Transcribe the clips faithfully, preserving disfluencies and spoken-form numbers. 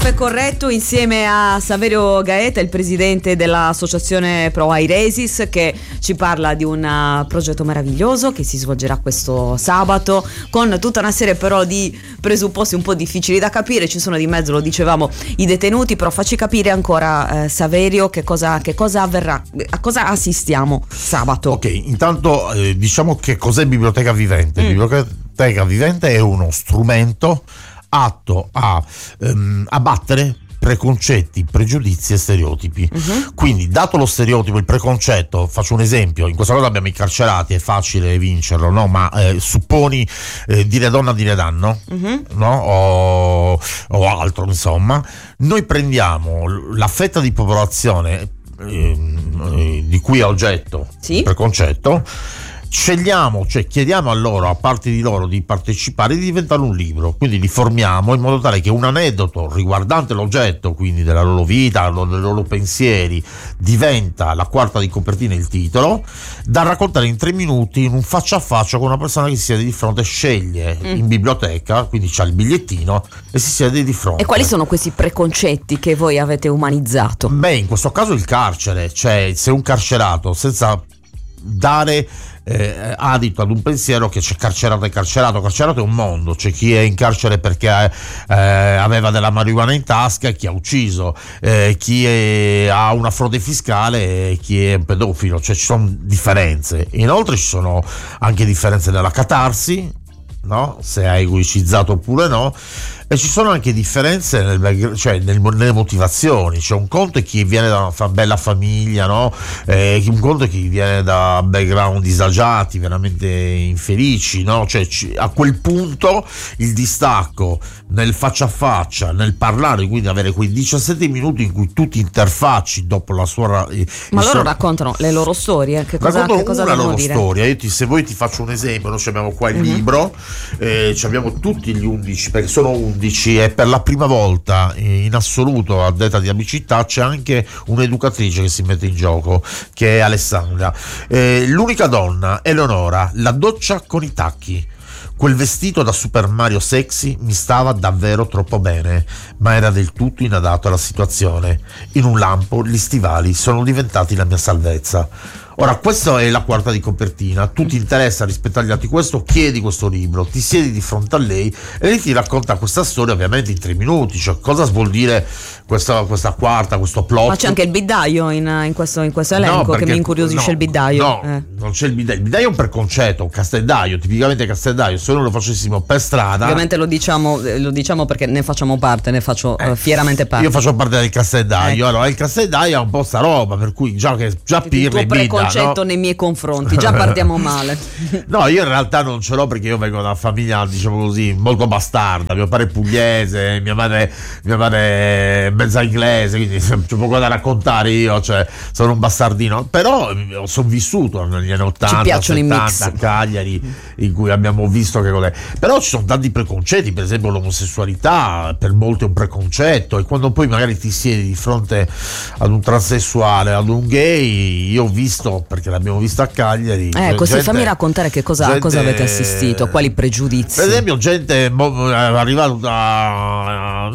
Caffè Corretto insieme a Saverio Gaeta, il presidente dell'associazione Pro Airesis, che ci parla di un progetto meraviglioso che si svolgerà questo sabato, con tutta una serie però di presupposti un po' difficili da capire. Ci sono di mezzo, lo dicevamo, i detenuti, però facci capire ancora, eh, Saverio, che cosa, che cosa avverrà, a cosa assistiamo sabato. Ok, intanto eh, diciamo che cos'è Biblioteca Vivente. Mm. Biblioteca Vivente è uno strumento atto a ehm, abbattere preconcetti, pregiudizi e stereotipi. Uh-huh. Quindi, dato lo stereotipo, il preconcetto, faccio un esempio, in questa cosa abbiamo i carcerati, è facile vincerlo, no? Ma eh, supponi eh, dire donna, dire danno, uh-huh. no? O, o altro, insomma. Noi prendiamo la fetta di popolazione eh, eh, di cui è oggetto sì? il preconcetto, scegliamo, cioè chiediamo a loro, a parte di loro, di partecipare, di diventare un libro, quindi li formiamo in modo tale che un aneddoto riguardante l'oggetto, quindi della loro vita, dei loro pensieri, diventa la quarta di copertina, il titolo, da raccontare in tre minuti in un faccia a faccia con una persona che si siede di fronte, sceglie mm. in biblioteca, quindi c'ha il bigliettino e si siede di fronte. E quali sono questi preconcetti che voi avete umanizzato? Beh, in questo caso il carcere, cioè se un carcerato, senza dare Eh, adito ad un pensiero che c'è carcerato e carcerato carcerato è un mondo, c'è chi è in carcere perché eh, aveva della marijuana in tasca e chi ha ucciso, eh, chi è, ha una frode fiscale e chi è un pedofilo, cioè ci sono differenze. Inoltre ci sono anche differenze nella catarsi, no? Se hai egoicizzato oppure no. E ci sono anche differenze nel, cioè nel, nelle motivazioni. C'è un conto è chi viene da una bella famiglia, no? Eh, un conto è chi viene da background disagiati, veramente infelici, no? Cioè a quel punto il distacco nel faccia a faccia, nel parlare, quindi avere quei diciassette minuti in cui tu ti interfacci dopo la sua. Ma loro suo... raccontano le loro storie, che cosa, raccontano che cosa una loro dire? storia. Io ti, se voi ti faccio un esempio, noi abbiamo qua il uh-huh. libro, eh, abbiamo tutti gli undici, perché sono undici, e per la prima volta in assoluto a detta di amicità c'è anche un'educatrice che si mette in gioco, che è Alessandra. Eh, l'unica donna, Eleonora, la doccia con i tacchi. Quel vestito da Super Mario sexy mi stava davvero troppo bene, ma era del tutto inadatto alla situazione. In un lampo gli stivali sono diventati la mia salvezza. Ora, questa è la quarta di copertina, tu ti interessa rispetto agli altri questo, chiedi questo libro, ti siedi di fronte a lei e lei ti racconta questa storia ovviamente in tre minuti, cioè cosa vuol dire questa, questa quarta, questo plot. Ma c'è anche il biddaio in, in, questo, in questo elenco, no, perché, che mi incuriosisce, no, il biddaio. No, eh. non c'è il biddaio, il biddaio è un preconcetto, un castellaio, tipicamente castellaio, se noi lo facessimo per strada. Ovviamente lo diciamo, lo diciamo perché ne facciamo parte, ne faccio eh, fieramente parte. Io faccio parte del castellaio, eh. Allora il castellaio ha un po' sta roba, per cui già che già pirla e bidda, concetto, no? Nei miei confronti già partiamo male. No, io in realtà non ce l'ho perché io vengo da una famiglia, diciamo così, molto bastarda. Mio padre è pugliese, mia madre, mia madre è mezza inglese, quindi c'è poco da raccontare io, cioè sono un bastardino, però sono vissuto negli anni ottanta, settanta a Cagliari, in cui abbiamo visto che cos'è. Però ci sono tanti preconcetti, per esempio l'omosessualità per molti è un preconcetto, e quando poi magari ti siedi di fronte ad un transessuale, ad un gay, io ho visto, perché l'abbiamo visto a Cagliari. Ecco, gente, sì, fammi raccontare che cosa, gente, cosa avete assistito, a quali pregiudizi. Per esempio, gente arrivata da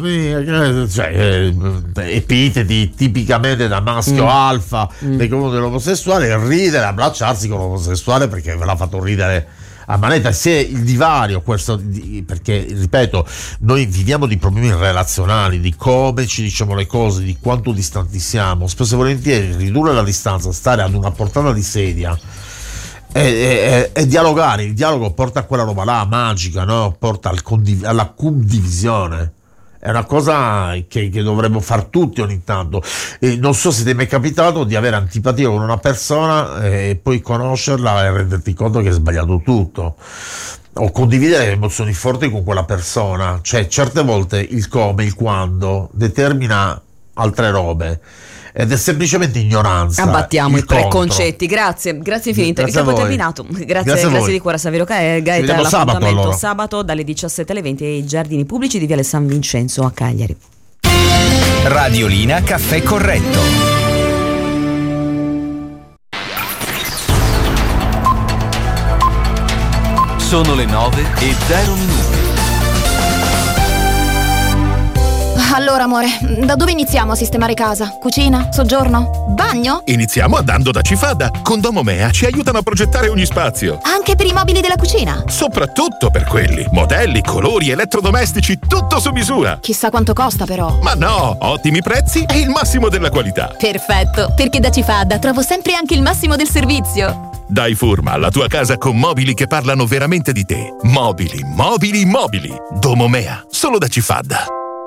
cioè, epiteti tipicamente da maschio mm. alfa mm. nei confronti dell'omosessuale, ridere, abbracciarsi con l'omosessuale perché ve l'ha fatto ridere a manetta. Se il divario questo, perché ripeto, noi viviamo di problemi relazionali, di come ci diciamo le cose, di quanto distanti siamo, spesso e volentieri ridurre la distanza, stare ad una portata di sedia e, e, e dialogare. Il dialogo porta a quella roba là magica, no? Porta al condiv- alla condivisione. È una cosa che, che dovremmo far tutti ogni tanto. E non so se ti è mai capitato di avere antipatia con una persona e poi conoscerla e renderti conto che hai sbagliato tutto, o condividere emozioni forti con quella persona. Cioè certe volte il come, il quando determina altre robe ed è semplicemente ignoranza. Abbattiamo i preconcetti. Grazie, grazie infinite. Il tempo è terminato. Grazie, grazie, grazie di cuore a Saverio Gaeta. L'appuntamento sabato, allora. sabato dalle diciassette alle venti ai Giardini Pubblici di Viale San Vincenzo a Cagliari. Radiolina Caffè Corretto. Sono le nove e zero minuti. Allora, amore, da dove iniziamo a sistemare casa? Cucina? Soggiorno? Bagno? Iniziamo andando da Cifada. Con Domomea ci aiutano a progettare ogni spazio. Anche per i mobili della cucina? Soprattutto per quelli. Modelli, colori, elettrodomestici, tutto su misura. Chissà quanto costa però. Ma no, ottimi prezzi e il massimo della qualità. Perfetto, perché da Cifada trovo sempre anche il massimo del servizio. Dai Furma alla tua casa con mobili che parlano veramente di te. Mobili, mobili, mobili. Domomea, solo da Cifada.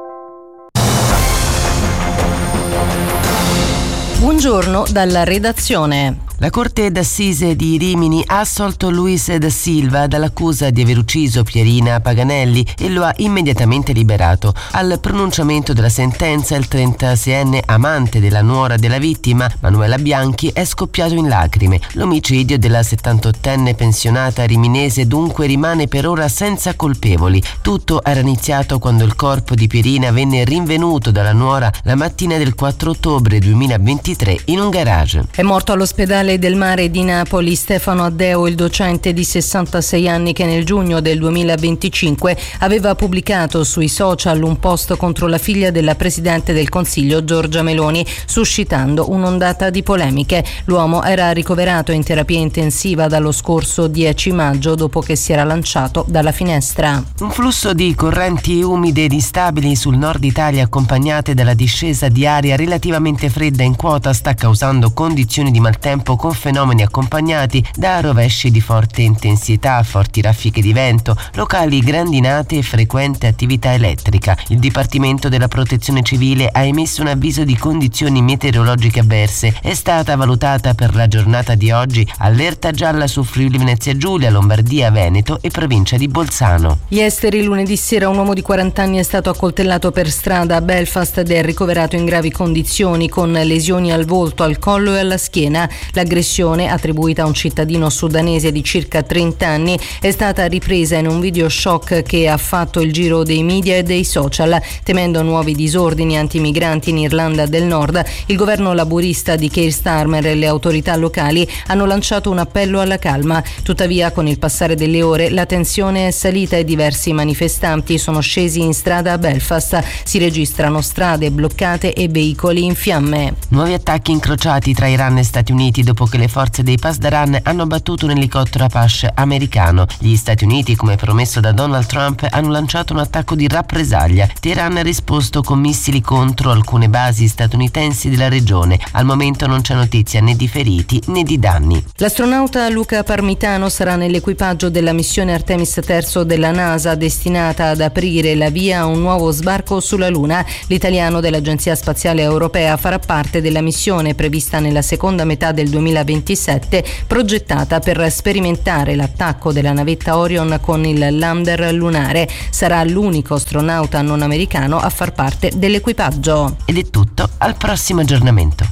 Buongiorno dalla redazione. La Corte d'Assise di Rimini ha assolto Luis da Silva dall'accusa di aver ucciso Pierina Paganelli e lo ha immediatamente liberato. Al pronunciamento della sentenza il trentaseienne amante della nuora della vittima, Manuela Bianchi, è scoppiato in lacrime. L'omicidio della settantottenne pensionata riminese dunque rimane per ora senza colpevoli. Tutto era iniziato quando il corpo di Pierina venne rinvenuto dalla nuora la mattina del quattro ottobre duemilaventitré in un garage. È morto all'ospedale del Mare di Napoli Stefano Addeo, il docente di sessantasei anni che nel giugno del duemilaventicinque aveva pubblicato sui social un post contro la figlia della Presidente del Consiglio Giorgia Meloni, suscitando un'ondata di polemiche. L'uomo era ricoverato in terapia intensiva dallo scorso dieci maggio dopo che si era lanciato dalla finestra. Un flusso di correnti umide ed instabili sul nord Italia, accompagnate dalla discesa di aria relativamente fredda in quota, sta causando condizioni di maltempo con fenomeni accompagnati da rovesci di forte intensità, forti raffiche di vento, locali grandinate e frequente attività elettrica. Il Dipartimento della Protezione Civile ha emesso un avviso di condizioni meteorologiche avverse. È stata valutata per la giornata di oggi allerta gialla su Friuli Venezia Giulia, Lombardia, Veneto e provincia di Bolzano. Gli esteri, lunedì sera un uomo di quaranta anni è stato accoltellato per strada a Belfast ed è ricoverato in gravi condizioni con lesioni al volto, al collo e alla schiena. L'aggressione, attribuita a un cittadino sudanese di circa trenta anni, è stata ripresa in un video shock che ha fatto il giro dei media e dei social. Temendo nuovi disordini antimigranti in Irlanda del Nord, il governo laburista di Keir Starmer e le autorità locali hanno lanciato un appello alla calma. Tuttavia, con il passare delle ore, la tensione è salita e diversi manifestanti sono scesi in strada a Belfast. Si registrano strade bloccate e veicoli in fiamme. Nuovi attacchi incrociati tra Iran e Stati Uniti dopo che le forze dei Pasdaran hanno abbattuto un elicottero Apache americano. Gli Stati Uniti, come promesso da Donald Trump, hanno lanciato un attacco di rappresaglia. Teheran ha risposto con missili contro alcune basi statunitensi della regione. Al momento non c'è notizia né di feriti né di danni. L'astronauta Luca Parmitano sarà nell'equipaggio della missione Artemis terzo della NASA, destinata ad aprire la via a un nuovo sbarco sulla Luna. L'italiano dell'Agenzia Spaziale Europea farà parte della missione prevista nella seconda metà del duemilaventisette, progettata per sperimentare l'attacco della navetta Orion con il lander lunare. Sarà l'unico astronauta non americano a far parte dell'equipaggio. Ed è tutto, al prossimo aggiornamento.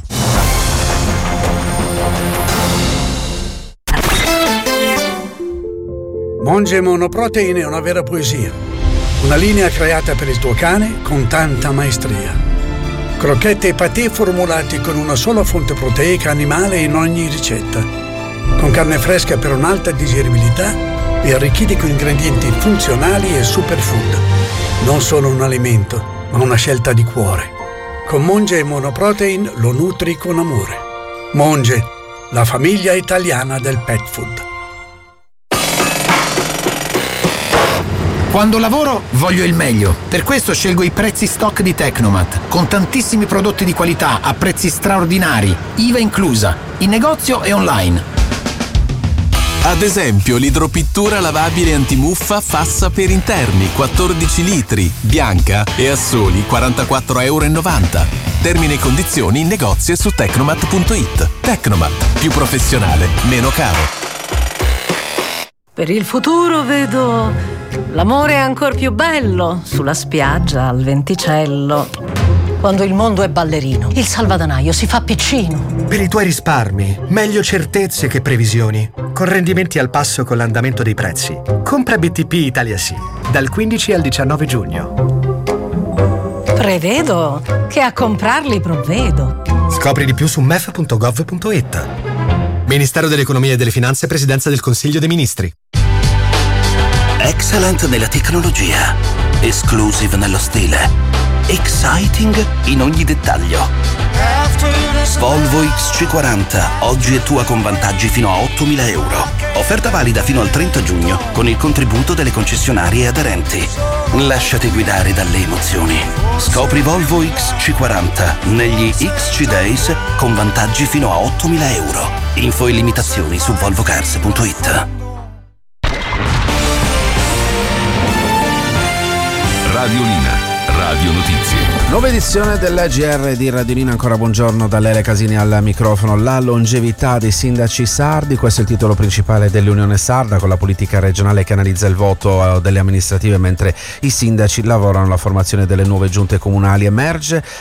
Monge Monoprotein è una vera poesia, una linea creata per il tuo cane con tanta maestria. Crocchette e patè formulati con una sola fonte proteica animale in ogni ricetta, con carne fresca per un'alta digeribilità e arricchiti con ingredienti funzionali e superfood. Non solo un alimento, ma una scelta di cuore. Con Monge Monoprotein lo nutri con amore. Monge, la famiglia italiana del pet food. Quando lavoro voglio il meglio, per questo scelgo i prezzi stock di Tecnomat, con tantissimi prodotti di qualità a prezzi straordinari, I V A inclusa, in negozio e online. Ad esempio l'idropittura lavabile antimuffa Fassa per interni, quattordici litri, bianca e a soli quarantaquattro virgola novanta euro. Termini e condizioni in negozio e su tecnomat punto it. Tecnomat, più professionale, meno caro. Per il futuro vedo l'amore ancor più bello sulla spiaggia al venticello. Quando il mondo è ballerino, il salvadanaio si fa piccino. Per i tuoi risparmi, meglio certezze che previsioni. Con rendimenti al passo con l'andamento dei prezzi. Compra B T P Italia Sì, dal quindici al diciannove giugno. Prevedo che a comprarli provvedo. Scopri di più su m e f punto gov punto it. Ministero dell'Economia e delle Finanze, Presidenza del Consiglio dei Ministri. Excellent nella tecnologia, exclusive nello stile. Exciting in ogni dettaglio. Volvo X C quaranta, oggi è tua con vantaggi fino a ottomila euro. Offerta valida fino al trenta giugno con il contributo delle concessionarie aderenti. Lasciati guidare dalle emozioni. Scopri Volvo X C quaranta negli X C Days con vantaggi fino a ottomila euro. Info e limitazioni su volvocars punto it. Radiolina, Radio Notizie. Nuova edizione dell'A G R di Radiolina, ancora buongiorno da Lele Casini al microfono. La longevità dei sindaci sardi, questo è il titolo principale dell'Unione Sarda, con la politica regionale che analizza il voto delle amministrative mentre i sindaci lavorano alla formazione delle nuove giunte comunali. Emerge